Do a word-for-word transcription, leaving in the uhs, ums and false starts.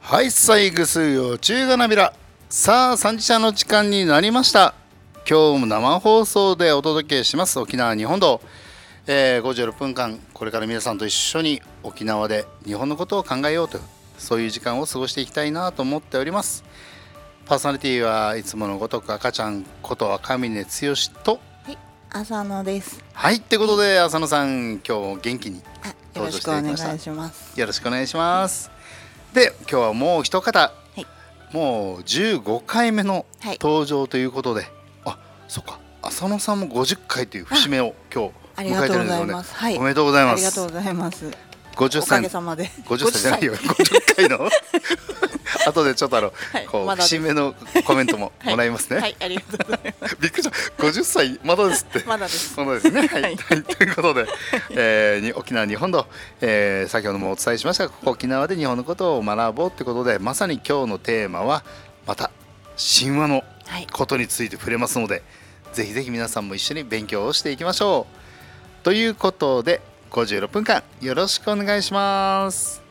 はい、最後数曜中がなびら。さあ、三時茶の時間になりました。今日も生放送でお届けします沖縄日本道、えー、ごじゅうろっぷんかん、これから皆さんと一緒に沖縄で日本のことを考えようという、そういう時間を過ごしていきたいなと思っております。パーソナリティはいつものごとく赤ちゃんこと赤嶺剛と、 はい、浅野です。 はい、ってことで浅野さん、今日も元気に登場していただきました。 よろしくお願いします。 よろしくお願いします。で、今日はもう一方、はい、もうじゅうごかいめの登場ということで、はい、あ、そっか、浅野さんもごじゅっかいという節目を今日迎えてるんですよね。はい、おめでとうございます。 ありがとうございます。 ごじゅっさい、 おかげさまでごじゅっさいじゃないよ、ごじゅっかいの後でちょっとあの、はい、こう節目のコメントももらいますね。 はい、はい、ありがとうございます。 びっくりした、ごじゅっさいまだですって。 まだです。 まだですね。はい、はい、ということで、えー、沖縄日本道、えー、先ほどもお伝えしましたが、ここ沖縄で日本のことを学ぼうということで、まさに今日のテーマはまた神話のことについて触れますので、はい、ぜひぜひ皆さんも一緒に勉強をしていきましょうということで、ごじゅうろっぷんかんよろしくお願いします。